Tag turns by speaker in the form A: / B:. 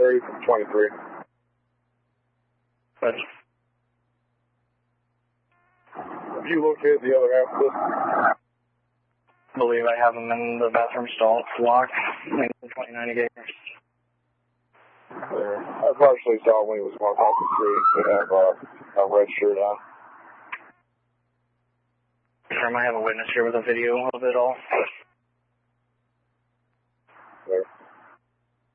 A: 1030 from 23.
B: But
A: have you located the other half of this?
B: I believe I have him in the bathroom stall. It's locked. 29 again.
A: I partially saw when he was walking off the street. He have a red shirt on.
B: I might have a witness here with a video of it all.